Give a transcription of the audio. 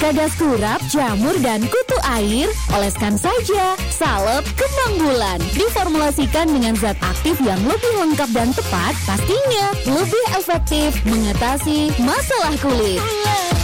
Kadas kurap, jamur, dan kutu air, oleskan saja salep kembang bulan. Diformulasikan dengan zat aktif yang lebih lengkap dan tepat, pastinya lebih efektif mengatasi masalah kulit.